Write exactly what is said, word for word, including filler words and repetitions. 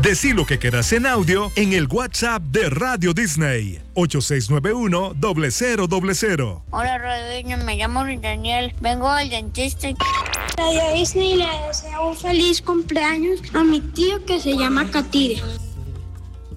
Decí lo que quieras en audio en el WhatsApp de Radio Disney. ocho seis nueve uno, cero cero cero cero. Hola, Radio, me llamo Daniel. Vengo al dentista. Radio Disney le desea un feliz cumpleaños a mi tío que se llama Katire.